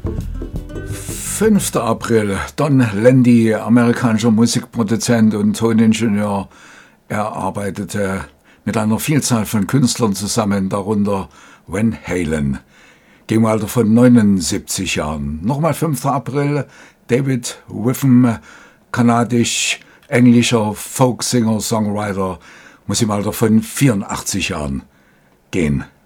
5. April, Don Landy, amerikanischer Musikproduzent und Toningenieur. Er arbeitete mit einer Vielzahl von Künstlern zusammen, darunter Van Halen. Im Alter von 79 Jahren. Nochmal 5. April, David Witham, kanadisch-englischer Folksinger, Songwriter, muss im Alter von 84 Jahren gehen.